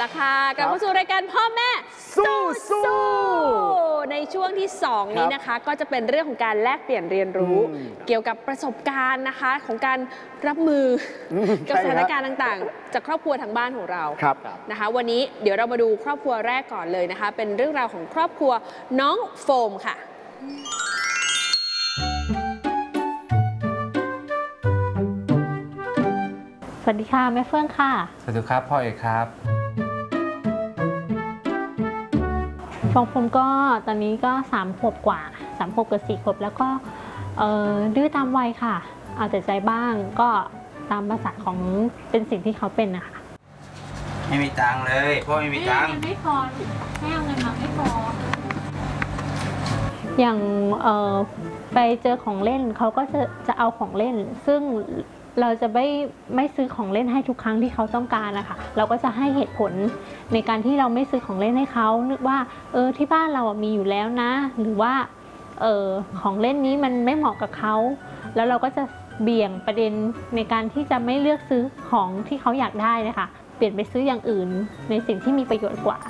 ละค่ะกลับเข้าสู่รายการพ่อแม่สู้ในช่วงที่2นี้นะคะก็จะเป็นเรื่องของการแลกเปลี่ยนเรียนรู้เกี่ยวกับประสบการณ์นะคะของการรับมือกับสถานการณ์ต่างๆจากครอบครัวทางบ้านของเรานะคะวันนี้เดี๋ยวเรามาดูครอบครัวแรกก่อนเลยนะคะเป็นเรื่องราวของครอบครัวน้องโฟมค่ะสวัสดีค่ะแม่เฟื่องค่ะสวัสดีครับพ่อเอกครับฟองผมก็ตอนนี้ก็3 ขวบกว่า3 ขวบกับ4 ขวบแล้วก็ดื้อตามวัยค่ะเอาแต่ใจบ้างก็ตามภาษาของเป็นสิ่งที่เขาเป็นนะคะไม่มีตังค์เลยพ่อไม่มีตังค์ไม่พอให้เอาเงินมาไม่พออย่างไปเจอของเล่นเขาก็จะเอาของเล่นซึ่งเราจะไม่ซื้อของเล่นให้ทุกครั้งที่เขาต้องการนะคะเราก็จะให้เหตุผลในการที่เราไม่ซื้อของเล่นให้เขานึกว่าที่บ้านเรามีอยู่แล้วนะหรือว่าของเล่นนี้มันไม่เหมาะกับเขาแล้วเราก็จะเบี่ยงประเด็นในการที่จะไม่เลือกซื้อของที่เขาอยากได้นะคะเปลี่ยนไปซื้ออย่างอื่นในสิ่งที่มีประโยชน์กว่า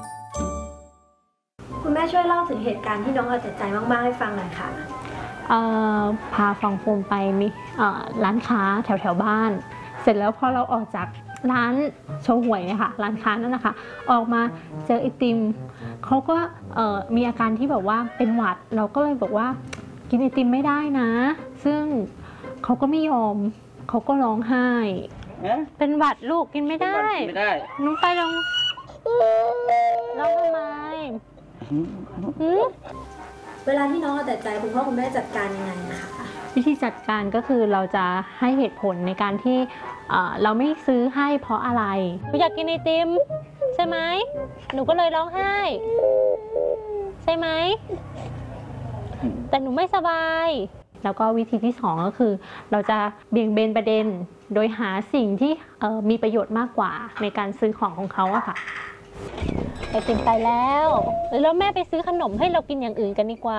คุณแม่ช่วยเล่าถึงเหตุการณ์ที่น้องเอาแต่ใจมากๆให้ฟังหน่อยค่ะพาฟองโฟมไปมีร้านค้าแถวบ้านเสร็จแล้วพอเราออกจากร้านโชว์หวยนะคะร้านค้านั่นนะคะออกมาเจอไอติมเขาก็มีอาการที่แบบว่าเป็นหวัดเราก็เลยบอกว่ากินไอติมไม่ได้นะซึ่งเขาก็ไม่ยอมเขาก็ร้องไห้เป็นหวัดลูกกินไม่ได้น้องไปร้องทำไมเวลาที่น้องเอาแต่ใจคุณพ่อคุณแม่จัดการยังไงนะคะวิธีจัดการก็คือเราจะให้เหตุผลในการที่เราไม่ซื้อให้เพราะอะไรหนูอยากกินไอติมใช่ไหมหนูก็เลยร้องไห้ใช่ไหมแต่หนูไม่สบายแล้วก็วิธีที่2ก็คือเราจะเบี่ยงเบนประเด็นโดยหาสิ่งที่มีประโยชน์มากกว่าในการซื้อของเขาอะค่ะไอติมไปแล้วแล้วแม่ไปซื้อขนมให้เรากินอย่างอื่นกันดีกว่า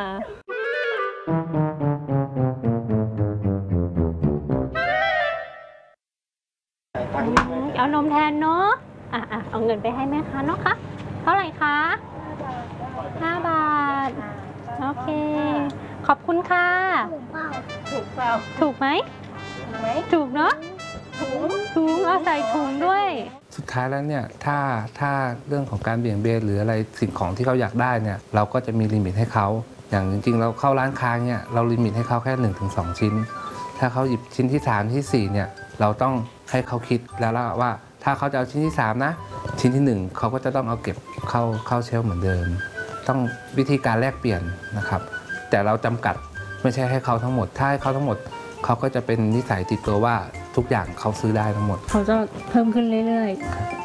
เอานมแทนเนาะเอาเงินไปให้แม่ค้าเนาะคะเท่าไหร่คะ5 บาทโอเคขอบคุณค่ะถูกไหมถูกเนาะถุงเอาใส่ถุงด้วยสุดท้ายแล้วเนี่ยถ้าเรื่องของการเบี่ยงเบนหรืออะไรสิ่งของที่เขาอยากได้เนี่ยเราก็จะมีลิมิตให้เขาอย่างจริงๆเราเข้าร้านค้าเนี่ยเราลิมิตให้เขาแค่ 1-2 ชิ้นถ้าเขาหยิบชิ้นที่3ที่4เนี่ยเราต้องให้เขาคิดแล้วว่าถ้าเขาจะเอาชิ้นที่3นะชิ้นที่1เขาก็จะต้องเอาเก็บเข้าเชลฟ์เหมือนเดิมต้องวิธีการแลกเปลี่ยนนะครับแต่เราจำกัดไม่ใช่ให้เขาทั้งหมดถ้าให้เขาทั้งหมดเขาก็จะเป็นนิสัยติดตัวว่าทุกอย่างเขาซื้อได้ทั้งหมดเขาจะเพิ่มขึ้นเรื่อยๆ